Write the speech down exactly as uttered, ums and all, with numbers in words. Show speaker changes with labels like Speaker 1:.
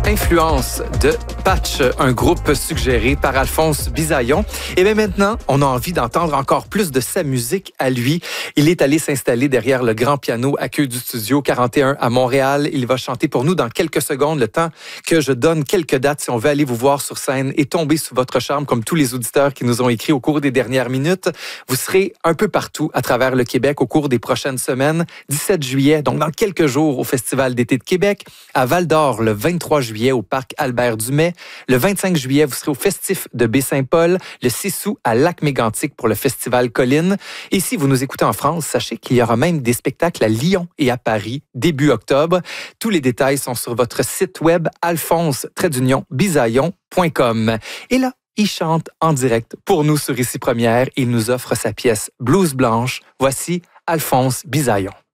Speaker 1: Influence de Patch, un groupe suggéré par Alphonse Bisaillon. Et bien maintenant, on a envie d'entendre encore plus de sa musique à lui. Il est allé s'installer derrière le grand piano à queue du studio quarante et un à Montréal. Il va chanter pour nous dans quelques secondes, le temps que je donne quelques dates si on veut aller vous voir sur scène et tomber sous votre charme comme tous les auditeurs qui nous ont écrit au cours des dernières minutes. Vous serez un peu partout à travers le Québec au cours des prochaines semaines. dix-sept juillet, donc dans quelques jours au Festival d'été de Québec. À Val-d'Or, le vingt-trois juillet au parc Albert-Dumais. Le vingt-cinq juillet, vous serez au Festif de Baie-Saint-Paul. Le six août, à Lac-Mégantic pour le Festival Colline. Et si vous nous écoutez en France, sachez qu'il y aura même des spectacles à Lyon et à Paris début octobre. Tous les détails sont sur votre site web alphonse bisaillon point com. Et là, il chante en direct pour nous sur Ici Première et il nous offre sa pièce Blouse Blanche. Voici Alphonse Bisaillon.